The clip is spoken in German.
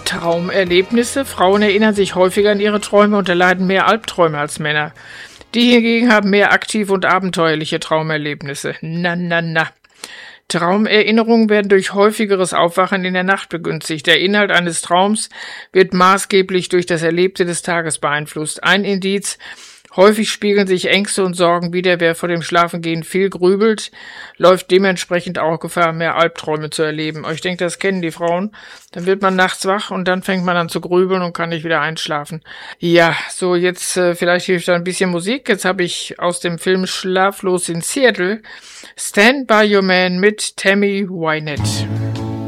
Traumerlebnisse. Frauen erinnern sich häufiger an ihre Träume und erleiden mehr Albträume als Männer. Die hingegen haben mehr aktive und abenteuerliche Traumerlebnisse. Na. Traumerinnerungen werden durch häufigeres Aufwachen in der Nacht begünstigt. Der Inhalt eines Traums wird maßgeblich durch das Erlebte des Tages beeinflusst. Ein Indiz: häufig spiegeln sich Ängste und Sorgen wider. Wer vor dem Schlafengehen viel grübelt, läuft dementsprechend auch Gefahr, mehr Albträume zu erleben. Ich denke, das kennen die Frauen. Dann wird man nachts wach und dann fängt man an zu grübeln und kann nicht wieder einschlafen. Ja, so jetzt vielleicht hilft da ein bisschen Musik. Jetzt habe ich aus dem Film Schlaflos in Seattle Stand by Your Man mit Tammy Wynette.